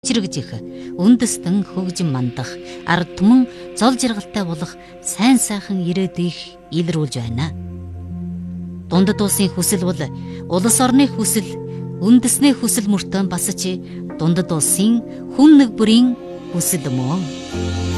мэдрэгжих, үндэстэн хөгжим мандах, ард түмэн зол жаргалтай болох сайн сайхан ирээдүйг илрүүлж байна. Дундад улсын хүсэл бол улс орны хүсэл, үндэсний хүсэл мөртөө бас ч дундад улсын хүн нэг бүрийн хүсэл мөн.